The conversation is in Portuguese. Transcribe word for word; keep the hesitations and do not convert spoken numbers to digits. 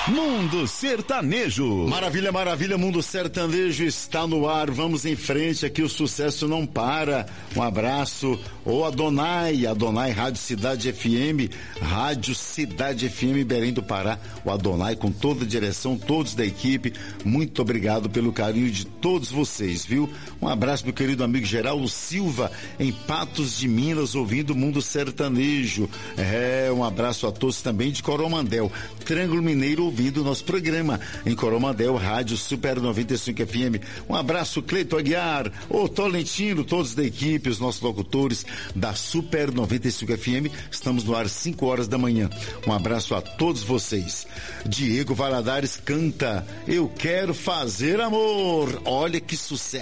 Mundo Sertanejo. Maravilha, maravilha, Mundo Sertanejo está no ar. Vamos em frente, aqui o sucesso não para. Um abraço, ô Adonai, Adonai Rádio Cidade F M, Rádio Cidade F M Belém do Pará. O Adonai com toda a direção, todos da equipe. Muito obrigado pelo carinho de todos vocês, viu? Um abraço, meu querido amigo Geraldo Silva, em Patos de Minas, ouvindo o Mundo Sertanejo. É, um abraço a todos também de Coromandel, Triângulo Mineiro, ouvindo o nosso programa em Coromandel, Rádio Super noventa e cinco F M. Um abraço, Cleito Aguiar, o Tolentino, todos da equipe, os nossos locutores da Super noventa e cinco F M. Estamos no ar cinco horas da manhã. Um abraço a todos vocês. Diego Valadares canta Eu Quero Fazer Amor. Olha que sucesso.